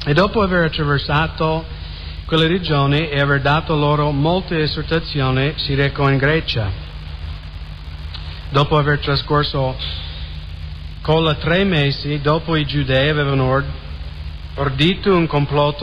E dopo aver attraversato quelle regioni e aver dato loro molte esortazioni, si recò in Grecia. Dopo aver trascorso colla 3 mesi, dopo i giudei avevano ordito un complotto